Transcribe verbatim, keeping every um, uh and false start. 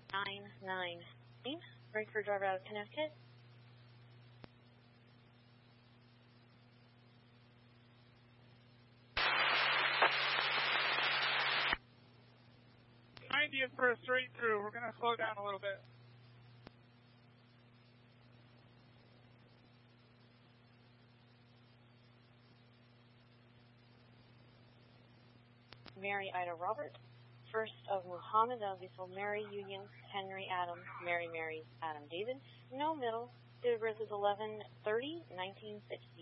nine nine. Break for driver out of Connecticut. ninetieth for a straight through. We're going to slow down a little bit. Mary Ida Robert. First of Muhammad Al-Bisol, Mary Union, Henry Adam, Mary Mary Adam David. No middle. Date of birth is eleven thirty nineteen sixty.